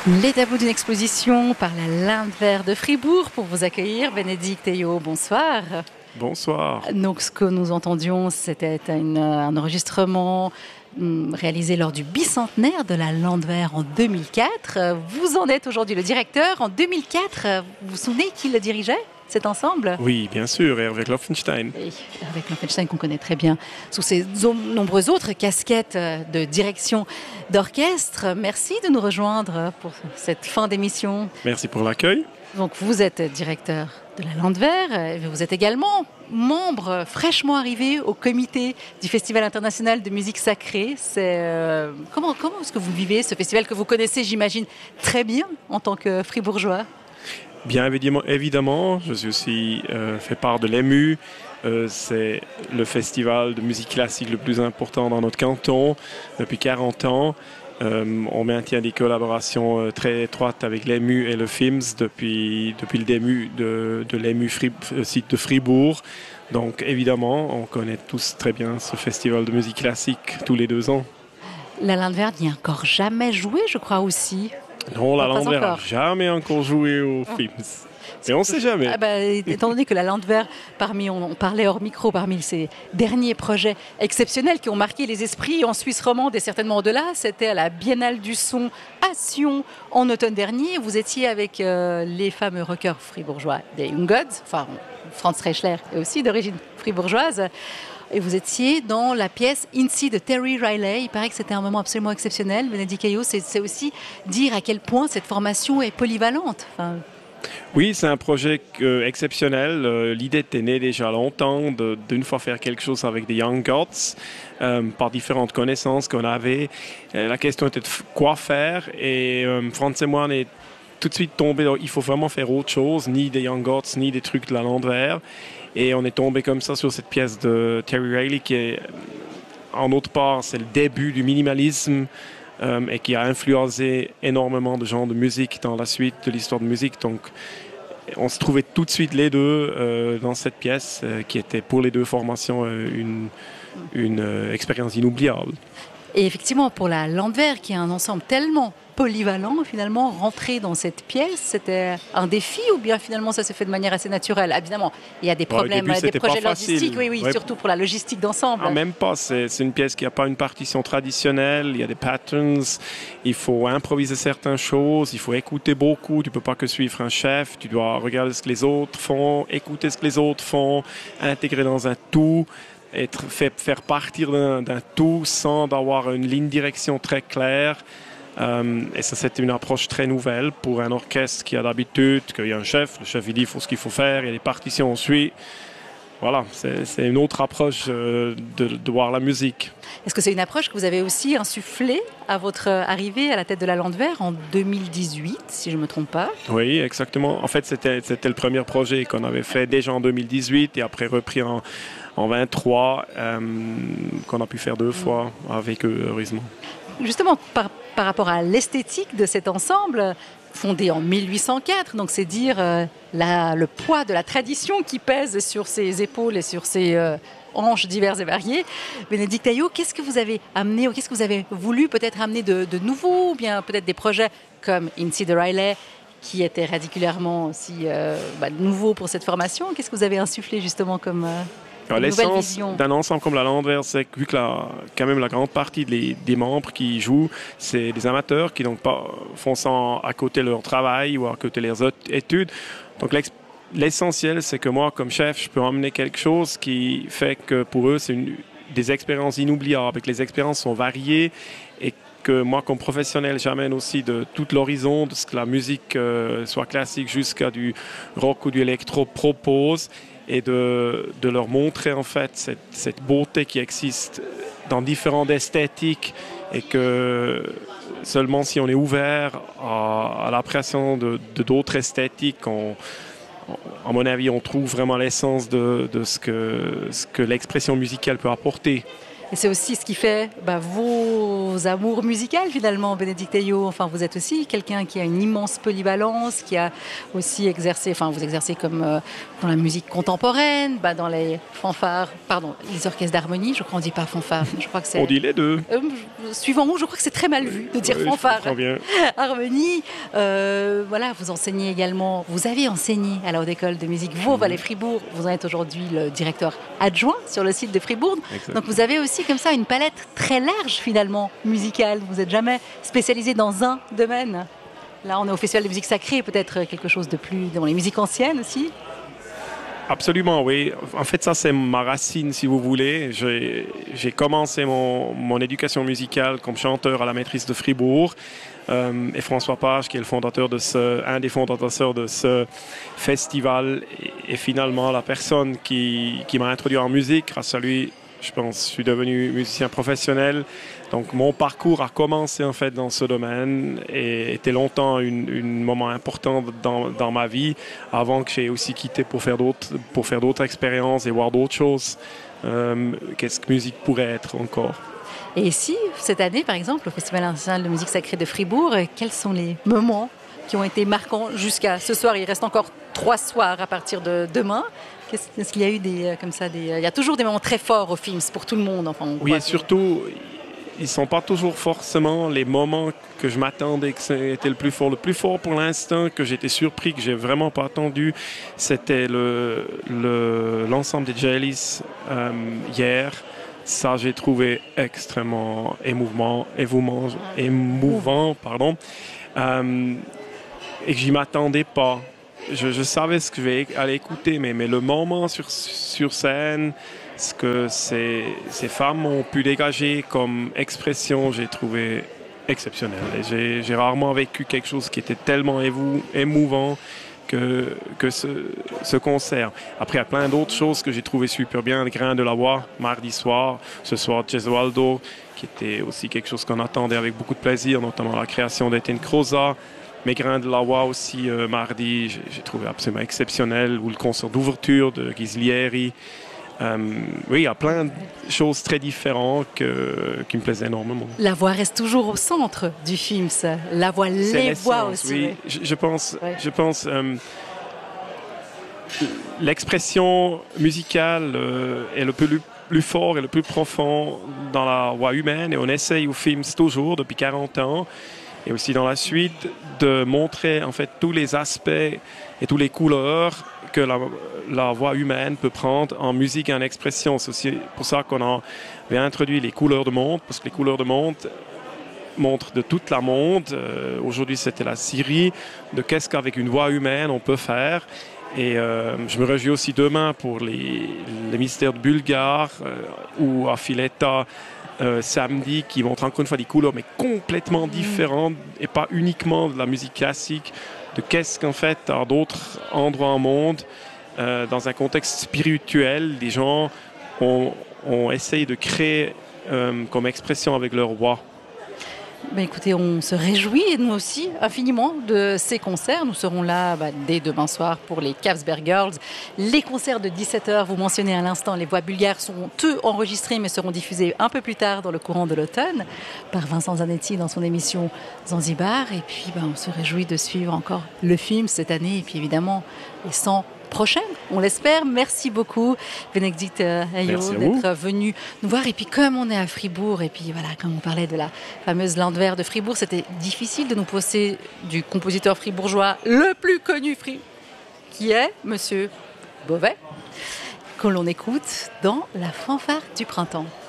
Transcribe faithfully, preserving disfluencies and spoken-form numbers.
Les tabous d'une exposition par la Lindver de Fribourg pour vous accueillir. Bénédicte Théo, bonsoir. Bonsoir. Donc ce que nous entendions, c'était une, un enregistrement hum, réalisé lors du bicentenaire de la Lindver en deux mille quatre. Vous en êtes aujourd'hui le directeur. En deux mille quatre, vous vous souvenez qui le dirigeait, cet ensemble? Oui, bien sûr, Hervé Klopfenstein. Oui, Hervé Klopfenstein qu'on connaît très bien sous ses nombreuses autres casquettes de direction d'orchestre. Merci de nous rejoindre pour cette fin d'émission. Merci pour l'accueil. Donc vous êtes directeur de la Lindver, vous êtes également membre fraîchement arrivé au comité du Festival international de musique sacrée. C'est, euh, comment comment est-ce que vous vivez ce festival que vous connaissez, j'imagine, très bien en tant que fribourgeois? Bien évidemment, évidemment je suis aussi euh, fait part de l'E M U. Euh, c'est le festival de musique classique le plus important dans notre canton depuis quarante ans. Euh, on maintient des collaborations euh, très étroites avec l'E M U et le F I M S depuis, depuis le début de, de l'E M U Fri, euh, site de Fribourg. Donc évidemment, on connaît tous très bien ce festival de musique classique tous les deux ans. La Lindver n'y a encore jamais joué, je crois aussi. Non, la non, Lindver n'a jamais encore joué au F I M S. Mais on ne sait jamais. Ah bah, étant donné que la Lindver, parmi, on, on parlait hors micro, parmi ces derniers projets exceptionnels qui ont marqué les esprits en Suisse romande et certainement au-delà, c'était à la Biennale du son à Sion en automne dernier. Vous étiez avec euh, les fameux rockers fribourgeois des Young Gods, enfin Franz Reichler est aussi d'origine fribourgeoise. Et vous étiez dans la pièce Incy de Terry Riley. Il paraît que c'était un moment absolument exceptionnel. Bénédicte Théo, c'est, c'est aussi dire à quel point cette formation est polyvalente. Enfin, Oui, c'est un projet euh, exceptionnel. Euh, l'idée était née déjà longtemps de, d'une fois faire quelque chose avec des Young Gods, euh, par différentes connaissances qu'on avait. Euh, la question était de f- quoi faire. Et euh, Franz et moi, on est tout de suite tombés dans il faut vraiment faire autre chose, ni des Young Gods, ni des trucs de la Lindver. Et on est tombé comme ça sur cette pièce de Terry Riley qui est, en autre part, c'est le début du minimalisme. Euh, et qui a influencé énormément de genres de musique dans la suite de l'histoire de musique. Donc, on se trouvait tout de suite les deux euh, dans cette pièce euh, qui était pour les deux formations euh, une, une euh, expérience inoubliable. Et effectivement, pour la Lindver, qui est un ensemble tellement polyvalent, finalement, rentrer dans cette pièce, c'était un défi ou bien finalement ça s'est fait de manière assez naturelle? Ah, évidemment, il y a des problèmes, bon, début, des projets pas logistiques, oui, oui, ouais. surtout pour la logistique d'ensemble. Ah, même pas, c'est, c'est une pièce qui n'a pas une partition traditionnelle, il y a des patterns, il faut improviser certaines choses, il faut écouter beaucoup, tu ne peux pas que suivre un chef, tu dois regarder ce que les autres font, écouter ce que les autres font, intégrer dans un tout. Être fait, faire partir d'un, d'un tout sans avoir une ligne de direction très claire. Euh, et ça, c'était une approche très nouvelle pour un orchestre qui a d'habitude qu'il y a un chef, le chef il dit il faut ce qu'il faut faire, il y a des partitions, on suit. Voilà, c'est, c'est une autre approche euh, de, de voir la musique. Est-ce que c'est une approche que vous avez aussi insufflée à votre arrivée à la tête de la Lindver en deux mille dix-huit, si je ne me trompe pas? Oui, exactement. En fait, c'était, c'était le premier projet qu'on avait fait déjà en deux mille dix-huit et après repris en, en vingt-trois, euh, qu'on a pu faire deux fois avec eux, heureusement. Justement, par, par rapport à l'esthétique de cet ensemble, fondé en mille huit cent quatre, donc c'est dire euh, la, le poids de la tradition qui pèse sur ses épaules et sur ses euh, hanches diverses et variées. Bénédicte Théo, qu'est-ce que vous avez amené ou qu'est-ce que vous avez voulu peut-être amener de, de nouveau, ou bien peut-être des projets comme Incy de Riley, qui était particulièrement aussi euh, bah, nouveau pour cette formation. Qu'est-ce que vous avez insufflé justement comme... Euh Alors, l'essence d'un ensemble comme la Lindver, c'est que vu que la, quand même la grande partie des, des membres qui jouent, c'est des amateurs qui donc pas font ça à côté de leur travail ou à côté de leurs études. Donc l'essentiel, c'est que moi, comme chef, je peux emmener quelque chose qui fait que pour eux, c'est une, des expériences inoubliables, que les expériences sont variées et que moi, comme professionnel, j'amène aussi de tout l'horizon, de ce que la musique, euh, soit classique jusqu'à du rock ou du électro, propose. Et de, de leur montrer en fait cette, cette beauté qui existe dans différentes esthétiques et que seulement si on est ouvert à, à l'appréciation de, de d'autres esthétiques, on, à mon avis, on trouve vraiment l'essence de, de ce, que, ce que l'expression musicale peut apporter. Et c'est aussi ce qui fait bah, vos amours musicales finalement, Bénédicte Ayot. Enfin, vous êtes aussi quelqu'un qui a une immense polyvalence, qui a aussi exercé, enfin vous exercez comme euh, dans la musique contemporaine, bah, dans les fanfares, pardon, les orchestres d'harmonie, je crois qu'on ne dit pas fanfare, je crois que c'est... On dit les deux. Euh, suivant où, je crois que c'est très mal vu de dire oui, fanfare. Bien. Harmonie, euh, voilà, vous enseignez également, vous avez enseigné à la Haute École de musique Vaux-Vallée-Fribourg, vous en êtes aujourd'hui le directeur adjoint sur le site de Fribourg. Exactement. Donc vous avez aussi comme ça une palette très large finalement musicale, vous n'êtes jamais spécialisé dans un domaine. Là on est au Festival de musique sacrée, peut-être quelque chose de plus dans les musiques anciennes aussi. Absolument, oui. En fait, ça, c'est ma racine, si vous voulez. J'ai, j'ai commencé mon, mon éducation musicale comme chanteur à la maîtrise de Fribourg. Euh, et François Page, qui est le fondateur de ce, un des fondateurs de ce festival, est finalement la personne qui, qui m'a introduit en musique. Grâce à lui, je pense, je suis devenu musicien professionnel. Donc, mon parcours a commencé en fait dans ce domaine et était longtemps un moment important dans, dans ma vie, avant que j'ai aussi quitté pour faire d'autres, pour faire d'autres expériences et voir d'autres choses. Euh, qu'est-ce que musique pourrait être encore? Et ici, cette année, par exemple, au Festival international de musique sacrée de Fribourg, quels sont les moments qui ont été marquants jusqu'à ce soir? Il reste encore trois soirs à partir de demain. Est-ce qu'il y a eu des, comme ça, des, il y a toujours des moments très forts au film, c'est pour tout le monde. Enfin, oui, et surtout, ils ne sont pas toujours forcément les moments que je m'attendais que c'était le plus fort. Le plus fort pour l'instant, que j'étais surpris, que j'ai vraiment pas attendu, c'était le, le, l'ensemble des Jalis euh, hier. Ça, j'ai trouvé extrêmement émouvant, émouvant, émouvant pardon, euh, et que j'y m'attendais pas. Je, je savais ce que je vais aller écouter, mais, mais le moment sur, sur scène, ce que ces, ces femmes ont pu dégager comme expression, j'ai trouvé exceptionnel. Et j'ai, j'ai rarement vécu quelque chose qui était tellement émou, émouvant que, que ce, ce concert. Après, il y a plein d'autres choses que j'ai trouvé super bien. Le Grain de la Voix, mardi soir, ce soir, Gesualdo, qui était aussi quelque chose qu'on attendait avec beaucoup de plaisir, notamment la création d'Étienne Croza. Mais Grain de la Voix aussi, euh, mardi, j'ai, j'ai trouvé absolument exceptionnel. Ou le concert d'ouverture de Ghislieri. Euh, oui, il y a plein de choses très différentes que, qui me plaisent énormément. La voix reste toujours au centre du film, ça. La voix, c'est les voix aussi. Oui, oui. Je, je pense, ouais. je pense euh, l'expression musicale euh, est le plus, plus fort et le plus profond dans la voix humaine. Et on essaye au film toujours, depuis quarante ans, et aussi dans la suite, de montrer en fait tous les aspects et toutes les couleurs que la, la voix humaine peut prendre en musique et en expression. C'est aussi pour ça qu'on avait introduit les couleurs de monde, parce que les couleurs de monde montrent de toute la monde. Euh, aujourd'hui, c'était la Syrie, de qu'est-ce qu'avec une voix humaine on peut faire. Et euh, je me réjouis aussi demain pour les, les mystères de Bulgare euh, ou à Filetta euh, samedi, qui montrent encore une fois des couleurs, mais complètement différentes et pas uniquement de la musique classique. De qu'est-ce qu'en fait, dans d'autres endroits au monde, euh, dans un contexte spirituel, les gens ont, ont essayé de créer euh, comme expression avec leur voix. Ben écoutez, on se réjouit, nous aussi, infiniment de ces concerts. Nous serons là bah, dès demain soir pour les Kavsberg Girls. Les concerts de dix-sept heures, vous mentionnez à l'instant, les voix bulgares sont eux enregistrés, mais seront diffusés un peu plus tard dans le courant de l'automne par Vincent Zanetti dans son émission Zanzibar. Et puis, bah, on se réjouit de suivre encore le film cette année. Et puis, évidemment, les cent prochaine, on l'espère. Merci beaucoup, Bénédicte Ayot, d'être venu nous voir. Et puis, comme on est à Fribourg, et puis voilà, comme on parlait de la fameuse Landwehr de Fribourg, c'était difficile de nous poser du compositeur fribourgeois le plus connu, qui est Monsieur Beauvais, que l'on écoute dans La fanfare du printemps.